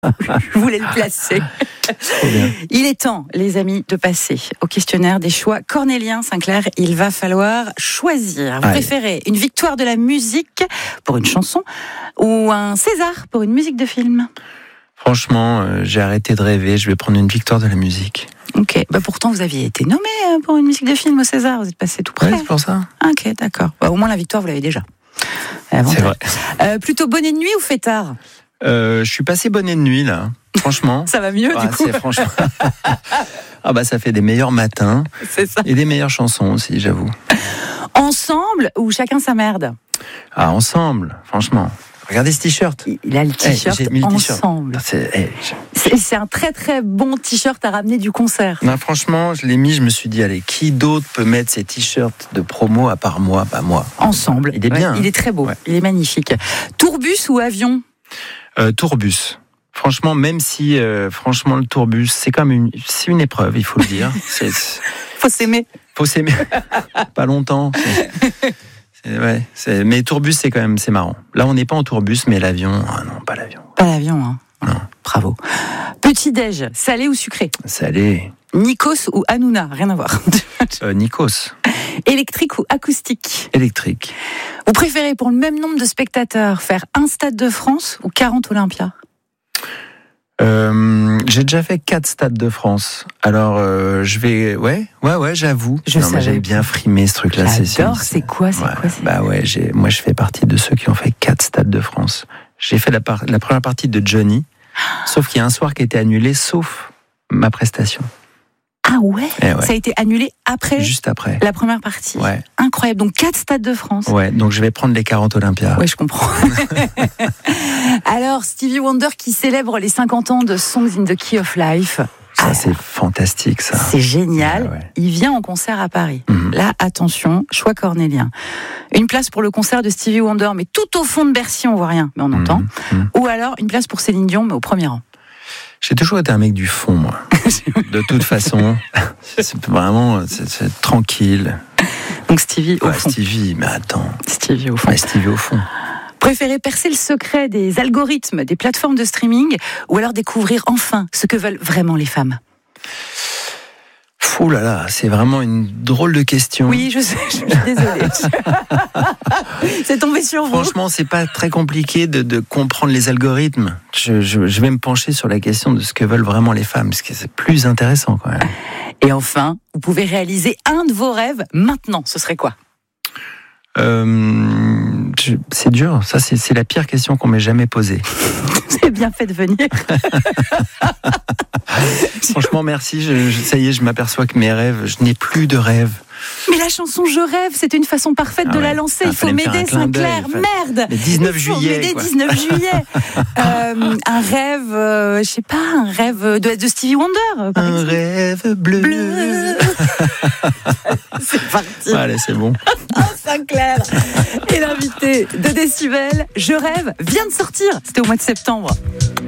Je voulais le placer. Il est temps, les amis, de passer au questionnaire des choix cornéliens. Sinclair, il va falloir choisir. Vous préférez une victoire de la musique pour une chanson ou un César pour une musique de film? Franchement, j'ai arrêté de rêver. Je vais prendre une victoire de la musique. Ok. Pourtant, vous aviez été nommé pour une musique de film au César. Vous êtes passé tout près. Ouais, c'est pour ça. Ok, d'accord. Au moins, la victoire, vous l'avez déjà. C'est vrai. Plutôt bonnet de nuit ou fêtard? Je suis passé bonnet de nuit, là. Franchement. Ça va mieux, du coup. C'est franchement... ça fait des meilleurs matins. C'est ça. Et des meilleures chansons aussi, j'avoue. Ensemble ou chacun sa merde? Ensemble, franchement. Regardez ce t-shirt. Il a le t-shirt j'ai mis le t-shirt. Ensemble. C'est un très très bon t-shirt à ramener du concert. Non, franchement, je l'ai mis, je me suis dit, allez, qui d'autre peut mettre ces t-shirts de promo à part moi? Moi. Ensemble. Il est bien. Il est très beau, il est magnifique. Tourbus ou avion? Tourbus. Franchement, même si franchement le tourbus, c'est comme une épreuve, il faut le dire. Faut s'aimer. Faut s'aimer. Pas longtemps. Mais tourbus, c'est marrant. Là, on n'est pas en tourbus, mais l'avion, non, pas l'avion. Pas l'avion, hein. Non. Bravo. Petit-déj, salé ou sucré? Salé. Nikos ou Hanouna? Rien à voir. Nikos. Électrique ou acoustique? Électrique. Vous préférez, pour le même nombre de spectateurs, faire un Stade de France ou 40 Olympia? J'ai déjà fait 4 Stades de France. Alors, je vais... Ouais, j'avoue. J'avais bien frimé ce truc-là. J'adore, c'est quoi moi, je fais partie de ceux qui ont fait 4 Stades de France. J'ai fait la première partie de Johnny, sauf qu'il y a un soir qui a été annulé, sauf ma prestation. Ah ouais, Ça a été annulé après? Juste après. La première partie. Ouais. Incroyable. Donc 4 Stades de France. Ouais, donc je vais prendre les 40 Olympia. Ouais, je comprends. Alors, Stevie Wonder qui célèbre les 50 ans de Songs in the Key of Life. Ça, c'est fantastique, ça. C'est génial. Ouais. Il vient en concert à Paris. Là, attention, choix cornélien. Une place pour le concert de Stevie Wonder, mais tout au fond de Bercy, on voit rien, mais on entend. Ou alors, une place pour Céline Dion, mais au premier rang. J'ai toujours été un mec du fond, moi. De toute façon, c'est tranquille. Donc Stevie au fond. Stevie, mais attends. Stevie au fond. Ouais, Stevie au fond. Préférez percer le secret des algorithmes, des plateformes de streaming, ou alors découvrir enfin ce que veulent vraiment les femmes? Ouh là là, c'est vraiment une drôle de question. Oui, je sais, je suis désolée. C'est tombé sur vous. Franchement, c'est pas très compliqué de comprendre les algorithmes. Je vais me pencher sur la question de ce que veulent vraiment les femmes, parce que c'est plus intéressant quand même. Et enfin, vous pouvez réaliser un de vos rêves maintenant. Ce serait quoi? C'est dur. Ça, c'est la pire question qu'on m'ait jamais posée. C'est bien fait de venir. Franchement, merci. Ça y est, je m'aperçois que mes rêves, je n'ai plus de rêves. Mais la chanson Je rêve, c'était une façon parfaite de la lancer. Il faut m'aider, Sinclair. Merde. Le 19 juillet. Il faut m'aider, 19 juillet. Un rêve, je sais pas, un rêve de Stevie Wonder. Un rêve bleu. C'est parti. Allez, c'est bon. Sinclair. Et l'invité de Décibel, Je rêve, vient de sortir. C'était au mois de septembre.